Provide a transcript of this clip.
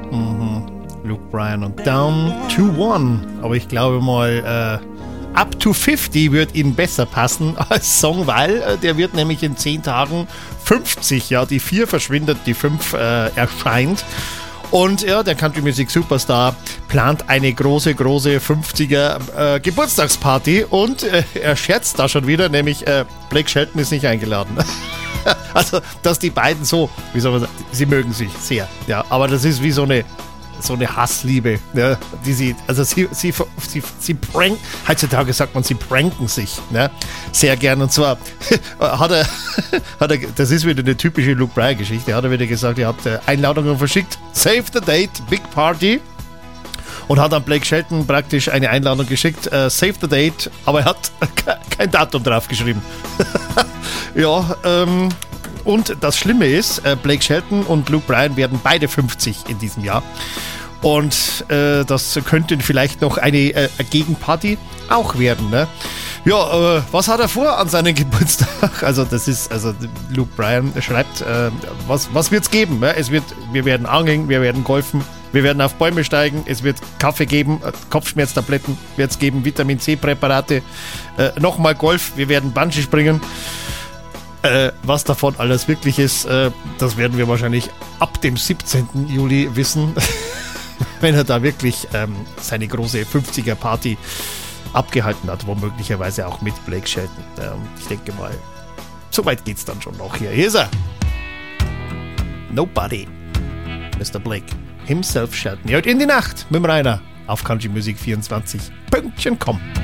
Luke Bryan und Down to One. Aber ich glaube mal, Up to 50 wird Ihnen besser passen als Song, weil der wird nämlich in 10 Tagen 50. Ja, die 4 verschwindet, die 5 erscheint. Und ja, der Country Music Superstar plant eine große 50er Geburtstagsparty und er scherzt da schon wieder, nämlich Blake Shelton ist nicht eingeladen. Also, dass die beiden so, wie soll man sagen, sie mögen sich sehr, ja, aber das ist wie so eine Hassliebe, ne, die sie pranken, heutzutage sagt man, sie pranken sich, ne, sehr gern. Und zwar hat er, das ist wieder eine typische Luke Bryan Geschichte, hat er wieder gesagt, ihr habt Einladungen verschickt, save the date, big party, und hat an Blake Shelton praktisch eine Einladung geschickt, save the date, aber er hat kein Datum drauf geschrieben. Ja, und das Schlimme ist, Blake Shelton und Luke Bryan werden beide 50 in diesem Jahr. Und das könnte vielleicht noch eine Gegenparty auch werden, ne? Ja, was hat er vor an seinem Geburtstag? Also Luke Bryan schreibt, was wird's geben? Ne? Wir werden angeln, wir werden golfen, wir werden auf Bäume steigen, es wird Kaffee geben, Kopfschmerztabletten wird es geben, Vitamin C Präparate, nochmal Golf, wir werden Bungee springen. Was davon alles wirklich ist, das werden wir wahrscheinlich ab dem 17. Juli wissen, wenn er da wirklich seine große 50er Party abgehalten hat, womöglicherweise auch mit Blake Shelton. Ich denke mal, so weit geht's dann schon noch hier. Hier ist er. Nobody. Mr. Blake himself Shelton. Heute in die Nacht mit dem Rainer auf Country Music 24. Pünktchen kommen.